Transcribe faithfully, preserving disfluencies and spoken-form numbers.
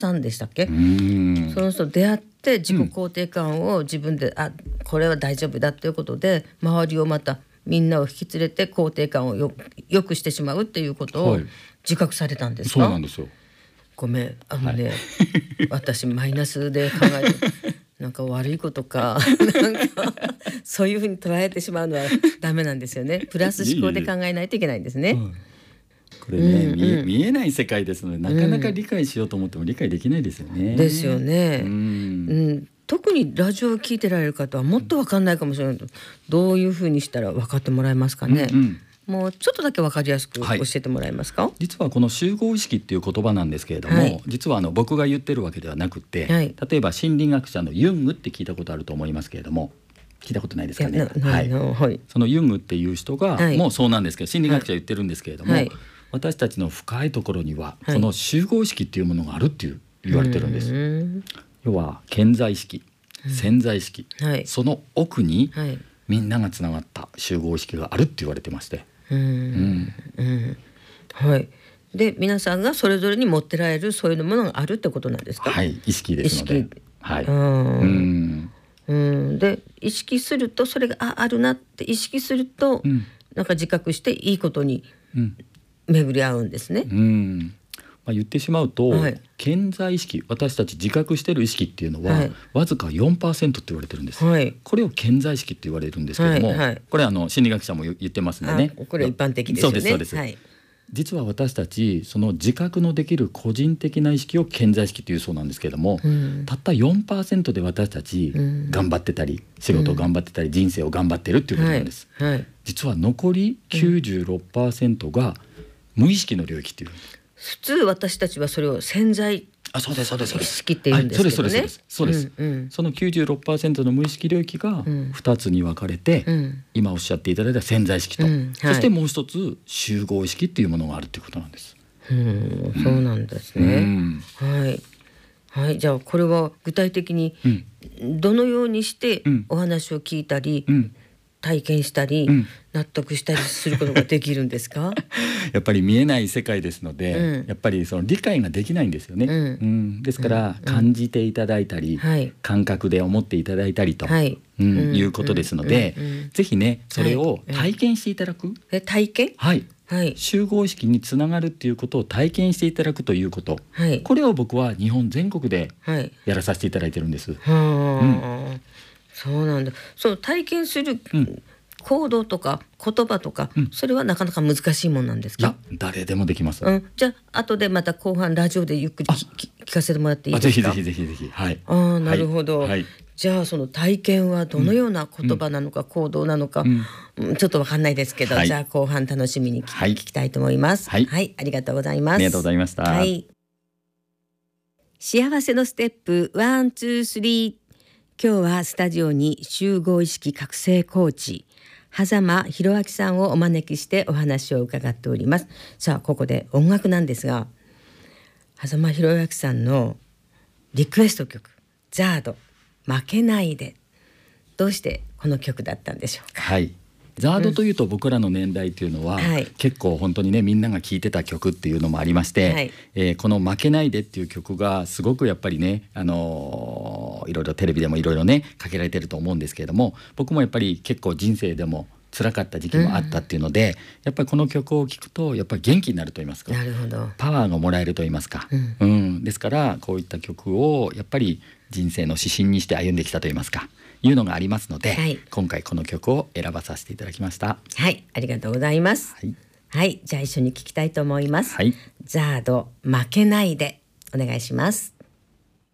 さんでしたっけ。 うーんその人出会って自己肯定感を自分で、うん、あこれは大丈夫だということで周りをまたみんなを引き連れて肯定感をよよくしてしまうっていうことを自覚されたんですか。 はい、そうなんですよ。 ごめんあのね、はい、私マイナスで考えるなんか悪いことかなんかそういうふうに捉えてしまうのはダメなんですよね。プラス思考で考えないといけないんですね。いえいえ、 うん、これね、うんうん、見え、見えない世界ですのでなかなか理解しようと思っても理解できないですよね。 ですよね、 うんうん、特にラジオを聞いてられる方はもっと分かんないかもしれない。どういうふうにしたら分かってもらえますかね。うんうん、もうちょっとだけ分かりやすく教えてもらえますか。はい、 実はこの集合意識っていう言葉なんですけれども、はい、実はあの僕が言ってるわけではなくて、はい、例えば心理学者のユングって聞いたことあると思いますけれども、聞いたことないですかね。はいはい、そのユングっていう人が、はい、もうそうなんですけど心理学者言ってるんですけれども、はい、私たちの深いところにはこの集合意識っていうものがあるっていう言われてるんです。はい、要は顕在意識、潜在意識、はい、その奥にみんながつながった集合意識があるって言われてまして、うんうんうん、はい。で皆さんがそれぞれに持ってられるそういうものがあるってことなんですか。 はい、意識ですので。意識、はい、うんうんで意識するとそれが あ, あるなって意識すると、うん、なんか自覚していいことに巡り合うんですね。 うんうんまあ、言ってしまうと、はい、顕在意識、私たち自覚している意識っていうのは、はい、わずか よんパーセント って言われてるんです。はい、これを顕在意識って言われるんですけども、はいはい、これはあの心理学者も言ってますんでね。 これ一般的ですよね。 そうですそうです、はい、実は私たちその自覚のできる個人的な意識を顕在意識というそうなんですけれども、うん、たった よんパーセント で私たち頑張ってたり、うん、仕事を頑張ってたり、うん、人生を頑張ってるっていうことなんです。はいはい、実は残り きゅうじゅうろくパーセント が無意識の領域っていう。 普通私たちはそれを潜在あそうですそうです意識って言うんですけどね。 そうですそうです、うんうん、その きゅうじゅうろくパーセント の無意識領域がふたつに分かれて、うん、今おっしゃっていただいた潜在意識と、うんはい、そしてもう一つ集合意識っていうものがあるということなんです。 うん、そうなんですね。うん、はいはい、じゃあこれは具体的にどのようにしてお話を聞いたり、うん、体験したり、うん、納得したりすることができるんですか。 やっぱり見えない世界ですので、うん、やっぱりその理解ができないんですよね。うんうん、ですから、うん、感じていただいたり、うん、感覚で思っていただいたりと、はいうんうん、いうことですので、うんうん、ぜひねそれを体験していただく、はい、 え体験、 はいはい、集合意識につながるっていうことを体験していただくということ、はい、これを僕は日本全国でやらさせていただいてるんです。はいうん、そうなんだ。その体験する、うん行動とか言葉とか、うん、それはなかなか難しいもんなんですか。 いや誰でもできます、 うん、じゃあ後でまた後半ラジオでゆっくり聞かせてもらっていいですか。 ぜひぜひぜひぜひ、はい、 あなるほど、はい、じゃあその体験はどのような言葉なのか、うん、行動なのか、うん、ちょっと分かんないですけど、はい、じゃあ後半楽しみに聞き、はい、聞きたいと思います、はい、はい、ありがとうございます。 ありがとうございました、はい、 幸せのステップワンツースリー。今日はスタジオに集合意識覚醒コーチ狭間弘明さんをお招きしてお話を伺っております。さあここで音楽なんですが、狭間弘明さんのリクエスト曲ザード負けないで、どうしてこの曲だったんでしょうか。 はい、ザードというと僕らの年代というのは、うん、結構本当にねみんなが聴いてた曲っていうのもありまして、はいえー、この負けないでっていう曲がすごくやっぱりね、あのー、いろいろテレビでもいろいろねかけられてると思うんですけれども、僕もやっぱり結構人生でも辛かった時期もあったっていうので、うん、やっぱりこの曲を聴くとやっぱり元気になると言いますか、 なるほどパワーがもらえると言いますか、うんうん、ですからこういった曲をやっぱり人生の指針にして歩んできたと言いますかいうのがありますので、はい、今回この曲を選ばさせていただきました。 はい、ありがとうございます。はい、はい、じゃあ一緒に聴きたいと思います。はい、ザード負けないでお願いします。